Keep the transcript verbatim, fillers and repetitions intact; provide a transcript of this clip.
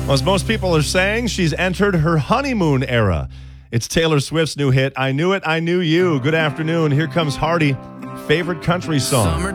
Well, as most people are saying, she's entered her honeymoon era. It's Taylor Swift's new hit, I Knew It, I Knew You. Good afternoon. Here comes Hardy. Favorite country song.